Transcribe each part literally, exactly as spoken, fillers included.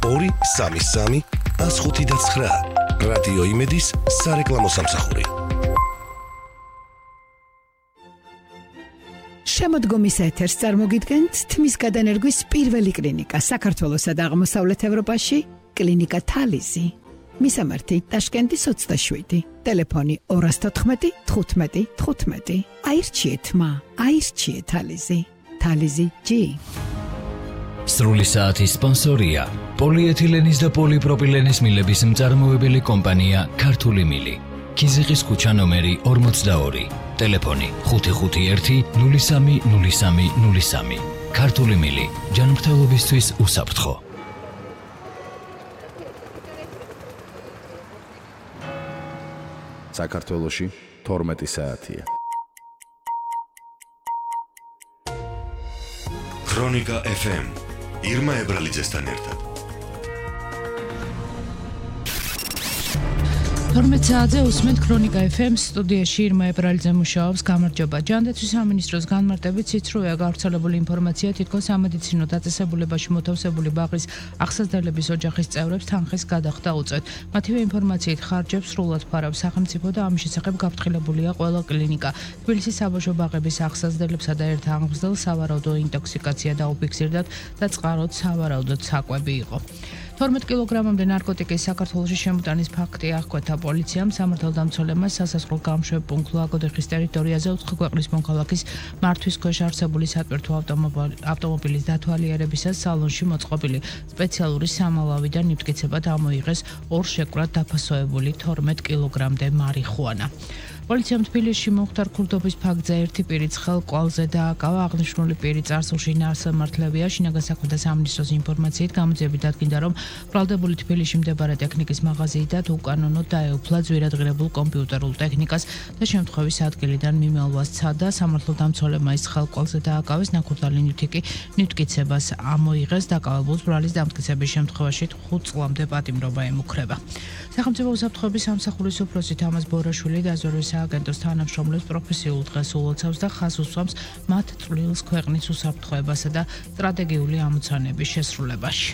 ორი სამი სამი ას ხუთი და ცხრა. რადიო იმედის სარეკლამო სამსახური. შემოდგომის ეთერს წარმოგიდგენთ თმის გადანერგვის პირველი კლინიკა საქართველოსა და აღმოსავლეთ ევროპაში, კლინიკა თალიზი. მისამართი ტაშკენტის ოცდაშვიდი, ტელეფონი ორი თოთხმეტი თხუთმეტი თხუთმეტი. აირჩიეთ მა, აირჩიეთ თალიზი. თალიზი ჯი. სრული საათის სპონსორია პოლიეთილენის და პოლიპროპილენის მილების მწარმოებელი კომპანია ქართული მილი. ქიზიყის ქუჩა ნომერი ორმოცდაორი. ტელეფონი ხუთი ხუთი ერთი ნული სამი ნული სამი ნული სამი. ქართული მილი ჯანმრთელობისთვის უსაფრთხო. საქართველოში თორმეტი საათია. ქრონიკა ეფ ემ ირმა ებრალიძესთან ერთად. თორმეტ საათზე უსმენთ ქრონიკა ეფ ემ სტუდიაში ირმა ებრალიძე მუშაობს. გამარჯობა. ჯანდაცვის სამინისტროს განმარტებით ციცრუეა გავრცელებული ინფორმაცია, თითქოს სამედიცინო დაწესებულებაში მოთავსებული ბაღის აღსაზრდელების ოჯახის წევრებს თანხის გადახდა უწევთ. მათივე ინფორმაციით ხარჯებს სრულად ფარავს სახელმწიფო და ამის შესახებ გაფრთხილებულია ყველა კლინიკა. თბილისის საბავშვო ბაღების აღსაზრდელებსა და ერთ აღმზრდელს სავარაუდო ინტოქსიკაცია დაუფიქსირდათ და წყაროდ სავარაუდოდ საკვები იყო. თორმეტ კილოგრამამდე ნარკოტიკის საქართველოში შემოტანის ფაქტი აღკვეთა პოლიციამ. სამართალდამცველებმა სასაზღვრო გამშვებ პუნქტ ლაგოდეხის ტერიტორიაზე უცხო ქვეყნის მოქალაქის მართვის ქვეშ არსებული სატვირთო ავტომობილის დათვალიერებისას სალონში მოწყობილი სპეციალური სამალავიდან ნივთკიცებად ამოიღეს ორ შეკვრად დაფასოებული თორმეტ კილოგრამდე მარიხუანა. პოლიციამ თბილისში მომხდარ ქურდობის ფაქტზე ერთი პირი ცხელ კვალზე დააკავა. აღნიშნული პირი წარსულში ნარსამართლებია. შინაგან საქმეთა სამინისტროს ინფორმაციით გამოძიებით დადგინდა, რომ ბრალდებული თბილისში მდებარე ტექნიკის მაღაზიიდან უკანონოდ დაეუფლა ძვირადღირებულ კომპიუტერულ ტექნიკას და შემთხვევის ადგილიდან მიმალვას ცადა. სამართალდამცველებმა ის ცხელ კვალზე დააკავეს, ნაქურდალი ნივთი კი ნივთკიცებას ამოიღეს. დაკავებულს ბრალის დამტკიცების შემთხვევაში ხუთ წლამდე პატიმრობა ემუქრება. სახელმწიფო უსაფრთხოების სამსახურის უფროსი თამაზ ბორაშვილი დაზვერვის სააგენტოს თანამშრომლებს პროფესიულ დღეს ულოცავს და ხაზს უსვამს მათ წვლილს ქვეყნის უსაფრთხოებასა და სტრატეგიული ამოცანების შესრულებაში.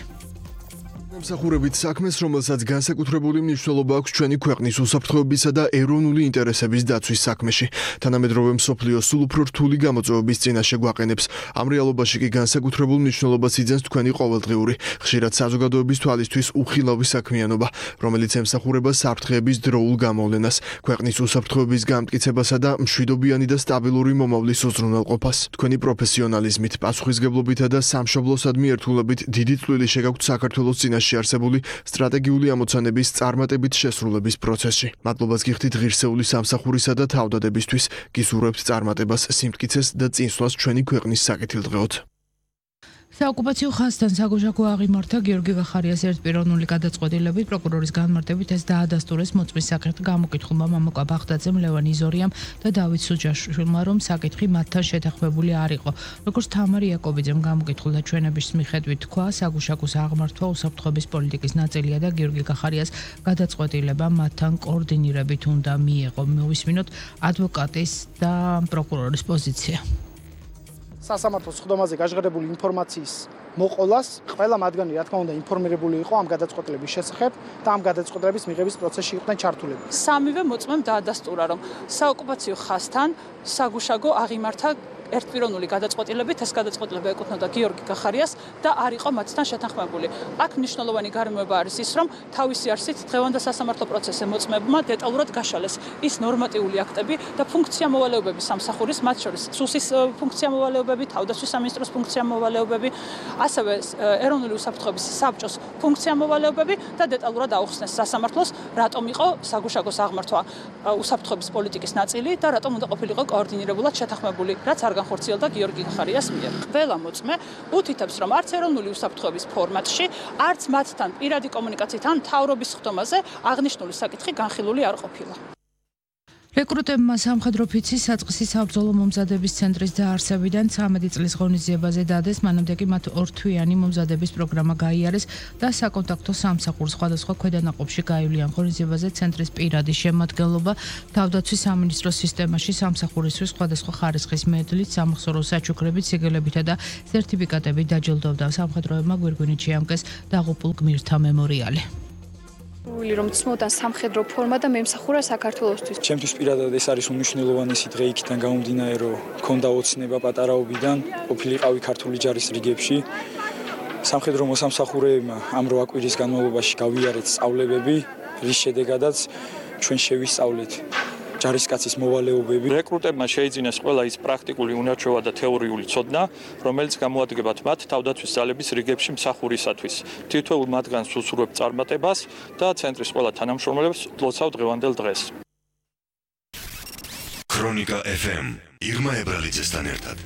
სამსახურებით საქმეს, რომელსაც განსაკუთრებული მნიშვნელობა აქვს ჩვენი ქვეყნის უსაფრთხოებისა და ეროვნული ინტერესების დაცვის საქმეში. თანამედროვე მსოფლიო სულ უფრო რთული გამოწვევების წინაშე გვაყენებს. ამ რეალობაში კი განსაკუთრებულ მნიშვნელობას იძენს თქვენი ყოველდღიური, ხშირად საზოგადოების თვალისთვის უხილავი საქმიანობა, რომელიც ემსახურება საფრთხეების დროულ გამოვლენას, ქვეყნის უსაფრთხოების გამტკიცებასა და მშვიდობიანი და სტაბილური მომავლის უზრუნველყოფას. თქვენი პროფესიონალიზმით, პასუხისგებლობითა და სამშობლოსადმი ერთგულებით დიდი წვლილი შეგაქვთ საქართველოს წინაშე არსებული სტრატეგიული ამოცანების წარმატებით შესრულების პროცესში. მადლობას გიხდით ღირსეული სამსახურისა და თავდადებისთვის. გისურვებთ წარმატებას, სიმტკიცეს და წინსვლას ჩვენი ქვეყნის საკეთილდღეოდ. საოკუპაციო ხაზთან საგუშაგო აღიმართა გიორგი გახარიას ერთპიროვნული გადაწყვეტილებით. პროკურორის განმარტებით ეს დაადასტურეს მოწმის საკითხი გამოკითხულმა მამუკა ბაღდაძემ, ლევან იზორიამ და დავით სუჯაშვილმა, რომ საკითხი მათთან შეთანხმებული არ იყო. როგორც თამარ იაკობიძემ გამოკითხულთა ჩვენების მიხედვით თქვა, საგუშაგოს აღმართვა უსაფრთხოების პოლიტიკის ნაწილია და გიორგი გახარიას გადაწყვეტილება მათთან კოორდინირებით უნდა მიეღო. მოვისმინოთ ადვოკატის და პროკურორის პოზიცია. სასამართლოს სხდომაზე გაჟღერებული ინფორმაციის მოყოლას ყველა მათგანი რა თქმა უნდა ინფორმირებული იყო ამ გადაწყვეტილების შესახებ და ამ გადაწყვეტილების მიღების პროცესში იყვნენ ჩართულები. სამივე მოწმემ დაადასტურა, რომ საოკუპაციო ხაზთან საგუშაგო აღიმართა ერთპიროვნული გადაწყვეტილებით. ეს გადაწყვეტილება ეკუთვნოდა გიორგი გახარიას და არ იყო მათთან შეთანხმებული. აქ მნიშვნელოვანი გარემოება არის ის, რომ თავისი არსით დღევანდელ სასამართლო პროცესზე მოწმებმა დეტალურად გაშალეს ის ნორმატიული აქტები და ფუნქცია მოვალეობები სამსახურის, მათ შორის სუსის ფუნქცია მოვალეობები, თავდაცვის სამინისტროს ფუნქცია მოვალეობები, ასევე ეროვნული უსაფრთხოების საბჭოს ფუნქცია მოვალეობები და დეტალურად აუხსნეს სასამართლოს, რატომ იყო საგუშაგოს აღმართვა უსაფრთხოების პოლიტიკის ნაწილი და რატომ უნდა ყოფილიყო კოორდინირებულად შეთანხმებული, რაც არ განხორციელდა გიორგი გახარიას მიერ. ყველა მოწმე უთითებს, რომ არც ეროვნული უსაფრთხოების ფორმატში, არც მათთან პირადი კომუნიკაციით ან მთავრობის სხდომაზე აღნიშნული საკითხი განხილული არ ყოფილა. რეკრუტებმა სამხედრო ფიცის საწყისი საბრძოლო მომზადების ცენტრის დაარსებიდან ცამეტი წლის ღონისძიებაზე დადეს, მანამდე კი მათ ორთვიანი მომზადების პროგრამა გაიარეს და საკონტაქტო სამსახურს სხვადასხვა ქვედანაყოფში გაივლიან. ღონისძიებაზე ცენტრის პირადი შემადგენლობა თავდაცვის სამინისტროს სისტემაში სამსახურისთვის სხვადასხვა ხარისხის მედლით, სამახსოვრო საჩუქრებით, სიგელებითა და სერტიფიკატებით დაჯილდოვდა. სამხედროებმა გვირგვინით შეამკეს დაღუპულ გმირთა მემორიალი. რომ ცმოდან სამხედრო ფორმა და მემსახურა საქართველოსთვის. ჩემთვის პირადად ეს არის უმნიშვნელოვანესი დღე იქიდან გამომდინარე, რომ მქონდა ოცნება პატარაობიდან, ყოფილიყავი ქართული ჯარის რიგებში. სამხედრო მოსამსახურეებმა ამ რვა კვირის განმავლობაში გავიარეთ სწავლებები, რის შედეგადაც ჩვენ შევისწავლეთ ჯარისკაცის მოვალეობები. რეკრუტებმა შეიძინეს ყველა ის პრაქტიკული უნარჩვევა და თეორიული ცოდნა, რომელიც გამოადგებათ მათ თავდაცვის ძალების რიგებში მსახურისათვის. თითოეულ მათგანს უსურვებ წარმატებას და ცენტრის ყველა თანამშრომლებს ლოცავ დღევანდელ დღეს. ქრონიკა ეფ ემ ირმა ებრალიძესთან ერთად.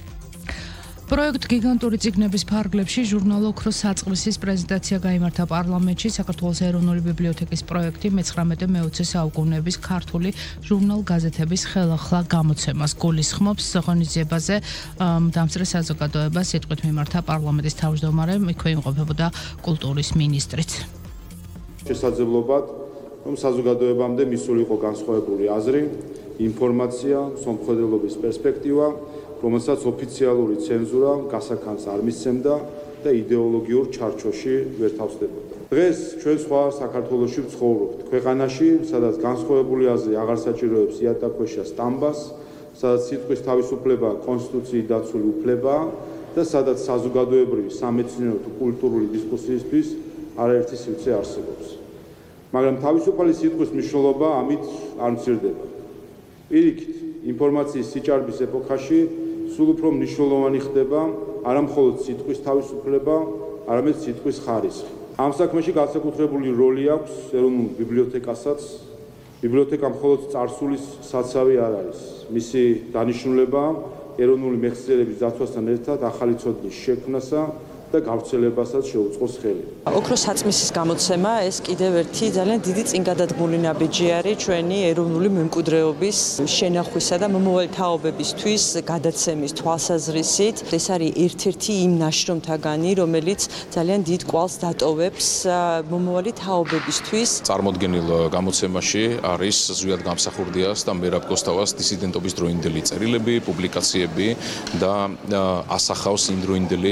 პროექტ გიგანტური წიგნების ფარგლებში ჟურნალ ოქროს საწყისის პრეზენტაცია გაიმართა პარლამენტში. საქართველოს ეროვნული ბიბლიოთეკის პროექტი მეცხრამეტე მეოცე საუკუნეების ქართული ჟურნალ-გაზეთების ხელახლა გამოცემას გულისხმობს. ღონისძიებაზე დამსწრე საზოგადოებას სიტყვით მიმართა პარლამენტის თავმჯდომარე, იქვე იმყოფებოდა კულტურის ministrიც. შესაძლებლობად, რომ საზოგადოებამდე მისულიყო განსხვავებული აზრი, ინფორმაცია, სამხედროების პერსპექტივა, რომელსაც ოფიციალური ცენზურა გასახანს არ მისცემდა და იდეოლოგიურ ჩარჩოში ვერ თავსდებოდა. დღეს ჩვენ სხვა საქართველოში ვცხოვრობთ, ქვეყანაში, სადაც განსხვავებული აზრი აღარ საჭიროებს იატაკქვეშა სტამბას, სადაც სიტყვის თავისუფლება კონსტიტუციით დაცული უფლებაა და სადაც საზოგადოებრივი, სამეცნიერო თუ კულტურული დისკუსიისთვის არაერთი სივრცე არსებობს. მაგრამ თავისუფალი სიტყვის მნიშვნელობა ამით არ მცირდება. პირიქით, ინფორმაციის სიჭარბის ეპოქაში სულ უფრო მნიშვნელოვანი ხდება არა მხოლოდ სიტყვის თავისუფლება, არამედ სიტყვის ხარისხი. ამ საქმეში განსაკუთრებული როლი აქვს ეროვნულ ბიბლიოთეკასაც. ბიბლიოთეკა მხოლოდ წარსულის საცავი არ არის. მისი დანიშნულება ეროვნული მეხსიერების დაცვასთან ერთად ახალი ცოდნის შექმნასა და გავრცელებასაც შეუწყოს ხელი. ოქროს საწმისის გამოცემა ეს კიდევ ერთი ძალიან დიდი წინგადადგმული ნაბიჯი არის ჩვენი ეროვნული მემკვიდრეობის შენახვისა და მომავალი თაობებისთვის გადაცემის თვალსაზრისით. ეს არის ერთ-ერთი იმ ნაშრომთაგანი, რომელიც ძალიან დიდ კვალს დატოვებს მომავალი თაობებისთვის. წარმოდგენილ გამოცემაში არის ზვიად გამსახურდიას და მერაბ კოსტავას დისიდენტობის დროინდელი წერილები, პუბლიკაციები და ასახავს იმდროინდელი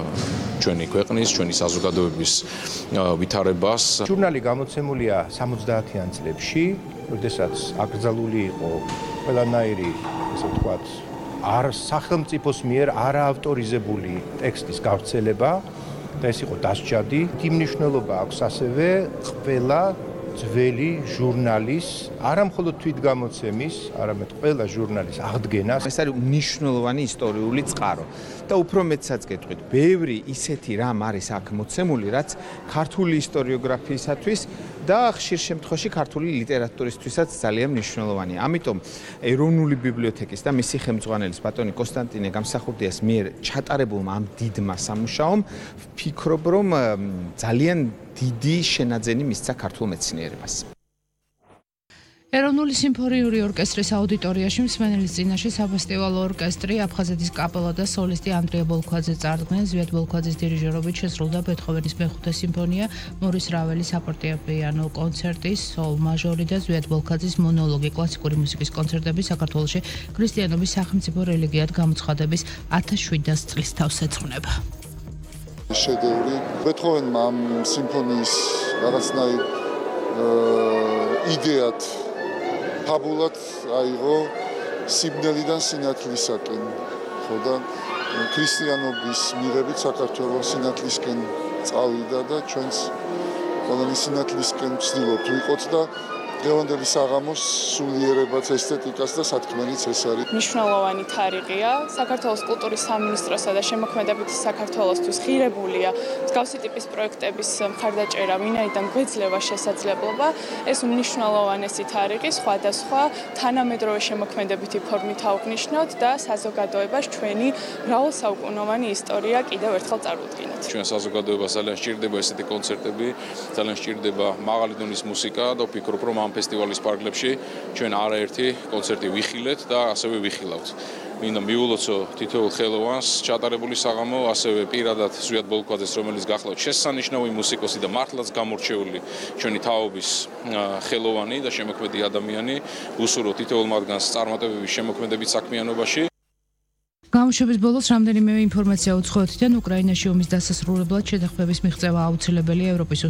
ჩვენი ქვეყნის, ჩვენი საზოგადოების ვითარებას. ჟურნალი გამოცემულია სამოცდაათიან წლებში, როდესაც აკრძალული იყო ყველანაირი, ესე ვთქვათ, არ სახელმწიფოს მიერ არაავტორიზებული ტექსტის გავრცელება და ეს იყო დასჯადი. იმ მნიშვნელობა აქვს ასევე ყველა ძველი ჟურნალის, არა მხოლოდ თვითგამოცემის, არამედ ყველა ჟურნალის აღდგენას. ეს არის მნიშვნელოვანი ისტორიული წყარო. და უფრო მეტსაც გეტყვით, ბევრი ისეთი რამ არის აქ მოცემული, რაც ქართული ისტორიოგრაფიისათვის და ხშირ შემთხვევაში ქართული ლიტერატურისთვისაც ძალიან მნიშვნელოვანია. ამიტომ ეროვნული ბიბლიოთეკის და მისი ხელმძღვანელის ბატონი კონსტანტინე გამსახურდიას მიერ ჩატარებულმა ამ დიდმა სამუშაომ ვფიქრობ, რომ ძალიან დიდი შენაძენი მისცა ქართულ მეცნიერებას. ეროვნული სიმფონიური ორკესტრის აუდიტორიაში მსმენელის წინაშე საფესტივალო ორკესტრი, აფხაზეთის კაპელა და სოლისტი ანდრია ბოლქვაძე წარდგნენ. ზვიად ბოლქვაძის დირიჟორობით შესრულდა ბეთჰოვენის მეხუთე სიმფონია, მორის რაველის საფორტეპიანო კონცერტი, სოლ მაჟორი და ზვიად ბოლქვაძის მონოლოგი. კლასიკური მუსიკის კონცერტები საქართველოში ქრისტიანობის სახელმწიფო რელიგიად გამოცხადების ათას შვიდას წლის თავს ეძღვნება. შედევრი ბეთჰოვენმა ამ სიმფონიის რაღაცნაირ იდეად ფაბულად აიღო სიბნელიდან სინათლისაკენ, ხო და ქრისტიანობის მიღებით საქართველოს სინათლისკენ წავიდა და ჩვენს ყველანი სინათლისკენ ვცდილობთ ვიყოთ და დღევანდელი საღამოს სულიერებაც, ესთეტიკას და სათქმელიც ეს არის. მნიშვნელოვანი თარიღია. საქართველოს კულტურის სამინისტროსა და შემოქმედებითი საქართველოსთვის ღირებულია მსგავსი ტიპის პროექტების მხარდაჭერა, ვინაიდან გვეძლევა შესაძლებლობა ეს უმნიშვნელოვანესი თარიღი სხვადასხვა თანამედროვე შემოქმედებითი ფორმით აღვნიშნოთ და საზოგადოებას ჩვენი მრავალსაუკუნოვანი ისტორია კიდევ ერთხელ წარუდგინოთ. ჩვენ საზოგადოებას ძალიან სჭირდება ესეთი კონცერტები, ძალიან სჭირდება მაღალი დონის მუსიკა და ვფიქრობ, რომ ამ ამ ფესტივალის პარკლებში ჩვენ არაერთი კონცერტი ვიხილეთ და ასევე ვიხილავთ. მინდა მიულოცო თითოეულ ხელოვანს ჩატარებული საღამო, ასევე პირადად ზვიად ბოლქვაძეს, რომელიც გახლავთ შესანიშნავი მუსიკოსი და მართლაც გამორჩეული ჩვენი თაობის ხელოვანი და შემოქმედი ადამიანი, უსურვო თითოეულ მათგანს წარმატებების შემოქმედებით საქმიანობაში. გამოშვების ბოლოს რამდენიმე ინფორმაცია უცხოეთიდან უკრაინაში ომის დასასრულებლად შეთანხმების მიღწევა აუცილებელია ევროპის